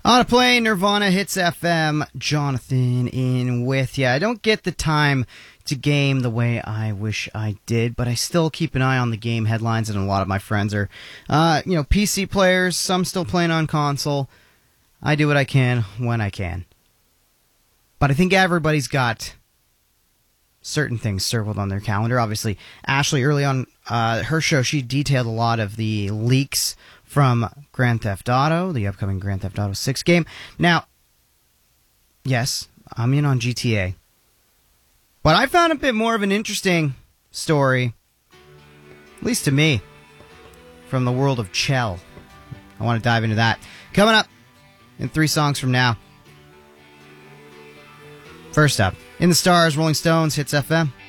On a plane, Nirvana hits FM. Jonathan in with ya. I don't get the time to game the way I wish I did, but I still keep an eye on the game headlines, and a lot of my friends are, PC players, some still playing on console. I do what I can when I can. But I think everybody's got certain things circled on their calendar. Obviously, Ashley, early on her show, she detailed a lot of the leaks from Grand Theft Auto, the upcoming Grand Theft Auto 6 game. Now, yes, I'm in on GTA. But I found a bit more of an interesting story, at least to me, from the world of Chell. I want to dive into that. Coming up in 3 songs from now. First up, In the Stars, Rolling Stones hits FM.